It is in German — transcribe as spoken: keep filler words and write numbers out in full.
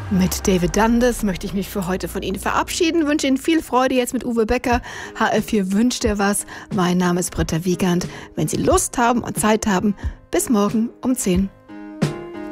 Mit David Dundas möchte ich mich für heute von Ihnen verabschieden. Wünsche Ihnen viel Freude jetzt mit Uwe Becker. H R vier wünscht dir was. Mein Name ist Britta Wiegand. Wenn Sie Lust haben und Zeit haben, bis morgen um zehn.